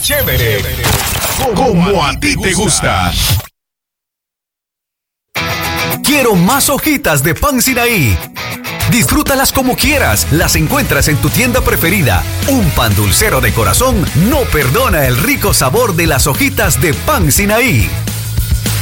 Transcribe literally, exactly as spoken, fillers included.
chévere, como a ti te gusta. Quiero más hojitas de pan Sinaí. Disfrútalas como quieras, las encuentras en tu tienda preferida. Un pan dulcero de corazón no perdona el rico sabor de las hojitas de pan Sinaí.